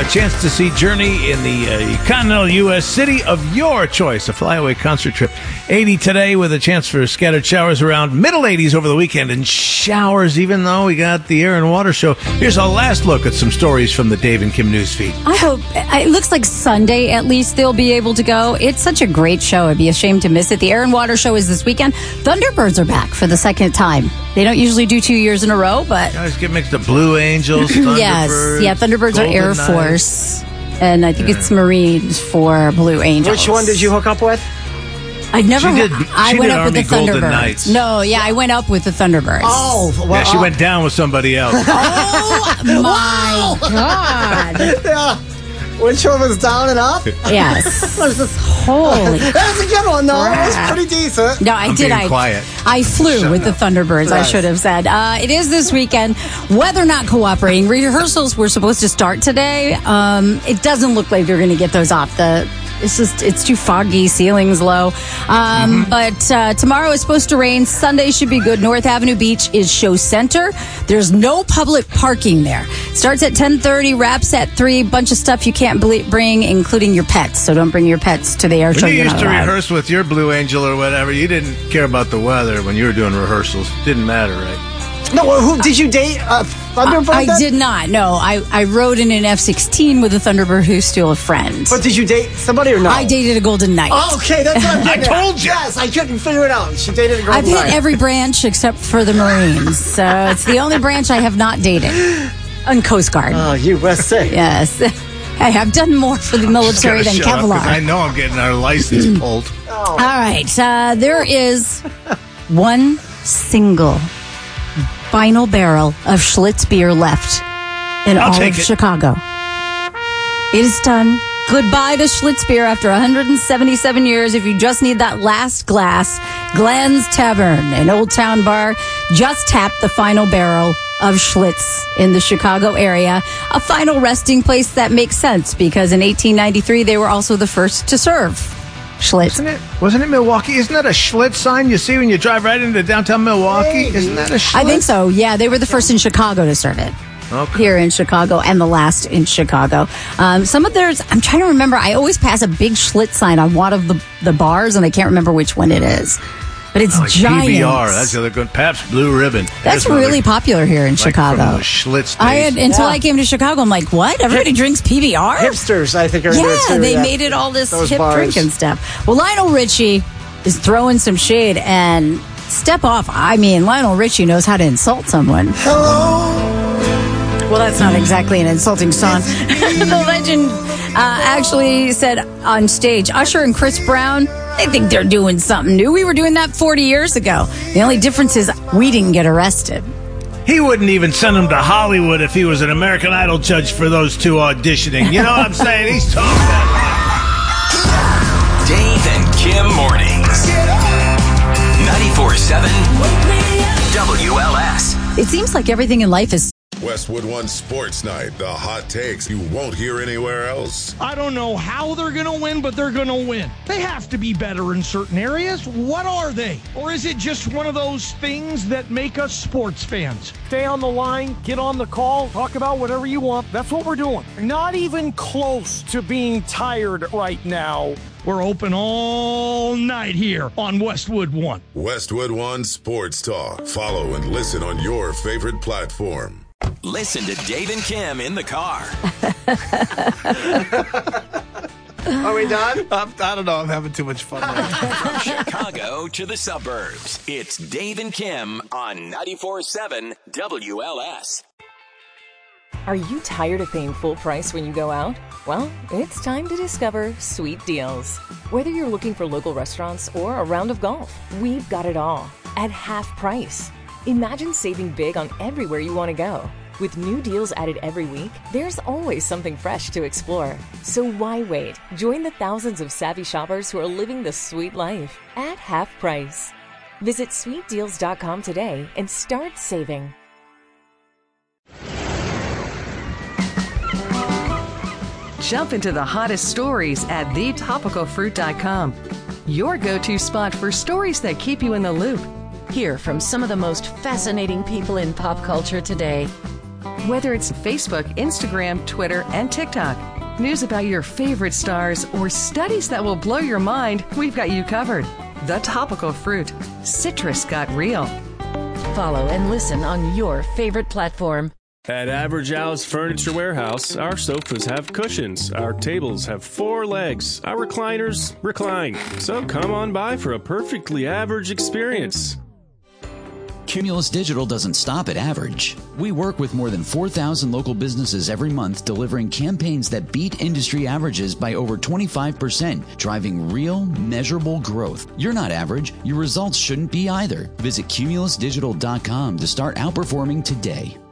chance to see Journey in the continental U.S. city of your choice. A flyaway concert trip. 80 today with a chance for scattered showers around middle 80s over the weekend. And showers, even though we got the Air and Water Show. Here's a last look at some stories from the Dave and Kim newsfeed. I hope, it looks like Sunday at least they'll be able to go. It's such a great show. I'd be ashamed to miss it. The Air and Water Show is this weekend. Thunderbirds are back for the second time. They don't usually do 2 years in a row, but... Guys get mixed up. Blue Angels, Thunderbirds. Yes. Yeah, Thunderbirds are Air Force. And I think it's Marines for Blue Angels. Which one did you hook up with? I never. I went up with the Golden Thunderbirds. Knights. No, yeah, I went up with the Thunderbirds. Oh, well, yeah, she went down with somebody else. Oh my God! Yeah. Which one was down and up? Yes. Holy. That was a good one, though. It was pretty decent. No, I did. I flew with the Thunderbirds, I should have said. It is this weekend. Weather not cooperating. Rehearsals were supposed to start today. It doesn't look like they're going to get those off. It's too foggy. Ceiling's low. But tomorrow is supposed to rain. Sunday should be good. North Avenue Beach is show center. There's no public parking there. Starts at 10:30, wraps at 3. Bunch of stuff you can't bring, including your pets. So don't bring your pets to the air show. When you used to rehearse with your Blue Angel or whatever, you didn't care about the weather when you were doing rehearsals. Didn't matter, right? No, who did you date? Thunderbird? I did not. No, I rode in an F-16 with a Thunderbird who's still a friend. But did you date somebody or no? I dated a Golden Knight. Oh, okay, that's what I'm getting I told you. Yes, I couldn't figure it out. She dated a Golden Knight. I've hit every branch except for the Marines. So it's the only branch I have not dated. And Coast Guard. Oh, USA. Yes. Hey, I've done more for the military than Kevlar. I know I'm getting our license pulled. All right. There is one single final barrel of Schlitz beer left in all of Chicago. It is done. Goodbye to Schlitz beer after 177 years. If you just need that last glass, Glenn's Tavern, an Old Town bar, just tapped the final barrel of Schlitz in the Chicago area. A final resting place that makes sense because in 1893 they were also the first to serve Schlitz. Wasn't it Milwaukee? Isn't that a Schlitz sign you see when you drive right into downtown Milwaukee? Isn't that a Schlitz? I think so. Yeah, they were the first in Chicago to serve it. Okay. Here in Chicago and the last in Chicago. Some of theirs, I'm trying to remember. I always pass a big Schlitz sign on one of the bars, and I can't remember which one it is. But it's giant. PBR. That's the other good. Pabst Blue Ribbon. That's really popular here in Chicago. From the Schlitz days. Until I came to Chicago, I'm like, what? Everybody drinks PBR? Hipsters, I think, are into it too. They made it all this hip bars. drinking stuff. Well, Lionel Richie is throwing some shade and step off. I mean, Lionel Richie knows how to insult someone. Hello. Well, that's not exactly an insulting song. The legend actually said on stage, Usher and Chris Brown, they think they're doing something new. We were doing that 40 years ago. The only difference is we didn't get arrested. He wouldn't even send him to Hollywood if he was an American Idol judge for those two auditioning. You know what I'm saying? He's talking that way. Dave and Kim mornings. 94.7 WLS. It seems like everything in life is... Westwood One Sports Night. The hot takes you won't hear anywhere else. I don't know how they're going to win, but they're going to win. They have to be better in certain areas. What are they? Or is it just one of those things that make us sports fans? Stay on the line, get on the call, talk about whatever you want. That's what we're doing. Not even close to being tired right now. We're open all night here on Westwood One. Westwood One Sports Talk. Follow and listen on your favorite platform. Listen to Dave and Kim in the car. Are we done? I don't know. I'm having too much fun right now. From Chicago to the suburbs, it's Dave and Kim on 94.7 WLS. Are you tired of paying full price when you go out? Well, it's time to discover Sweet Deals. Whether you're looking for local restaurants or a round of golf, we've got it all at half price. Imagine saving big on everywhere you want to go. With new deals added every week, there's always something fresh to explore. So why wait? Join the thousands of savvy shoppers who are living the sweet life at half price. Visit sweetdeals.com today and start saving. Jump into the hottest stories at thetopicalfruit.com. Your go-to spot for stories that keep you in the loop. Hear from some of the most fascinating people in pop culture today. Whether it's Facebook, Instagram, Twitter, and TikTok, news about your favorite stars, or studies that will blow your mind, we've got you covered. The Topical Fruit. Citrus got real. Follow and listen on your favorite platform. At Average Al's Furniture Warehouse, our sofas have cushions, our tables have 4 legs, our recliners recline. So come on by for a perfectly average experience. Cumulus Digital doesn't stop at average. We work with more than 4,000 local businesses every month, delivering campaigns that beat industry averages by over 25%, driving real, measurable growth. You're not average. Your results shouldn't be either. Visit cumulusdigital.com to start outperforming today.